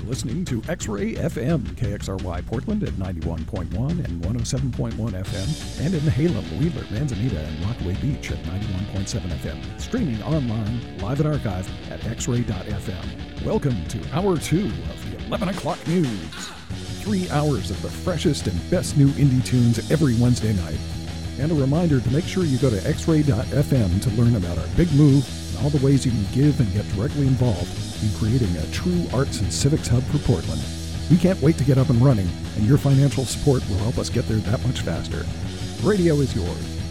listening to X-Ray FM, KXRY Portland at 91.1 and 107.1 FM, and in Halem, Wheeler, Manzanita, and Rockaway Beach at 91.7 FM. Streaming online, live at archive at xray.fm. Welcome to Hour 2 of the 11 o'clock news. 3 hours of the freshest and best new indie tunes every Wednesday night. And a reminder to make sure you go to xray.fm to learn about our big move and all the ways you can give and get directly involved in creating a true arts and civics hub for Portland. We can't wait to get up and running, and your financial support will help us get there that much faster. Radio is yours.